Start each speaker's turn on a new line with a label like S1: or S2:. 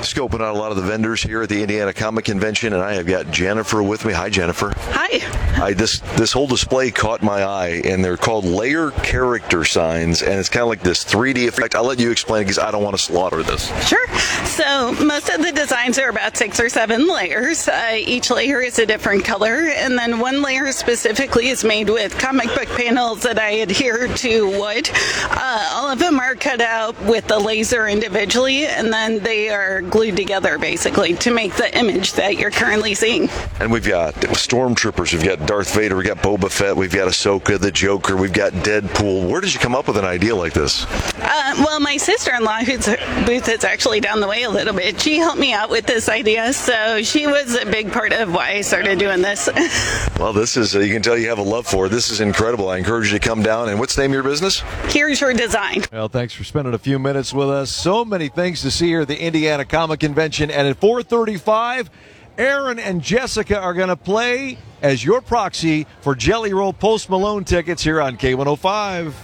S1: scoping out a lot of the vendors here at the Indiana Comic Convention, and I have got Jennifer with me. Hi, Jennifer.
S2: Hi.
S1: This whole display caught my eye, and they're called layer character signs, and it's kind of like this 3D effect. I'll let you explain it because I don't want to slaughter this.
S2: Sure. So most of the designs are about 6 or 7 layers. Each layer is a different color, and then one layer specifically is made with comic book panels that I adhere to wood. All of them are cut out with the laser individually, and then they are glued together basically to make the image that you're currently seeing.
S1: And we've got stormtroopers, we've got Darth Vader, we've got Boba Fett, we've got Ahsoka, the Joker, we've got Deadpool. Where did you come up with an idea like this?
S2: Well, my sister-in-law, whose booth is actually down the way a little bit, she helped me out with this idea, so she was a big part of why I started doing this.
S1: Well, this is, you can tell you have a love for it. This is incredible. I encourage you to come down. And what's the name of your business?
S2: Here's Your Design.
S3: Well, thanks for spending a few minutes with us. So many things to see here at the Indiana Comic Convention. And at 4:35, Aaron and Jessica are going to play as your proxy for Jelly Roll Post Malone tickets here on K105.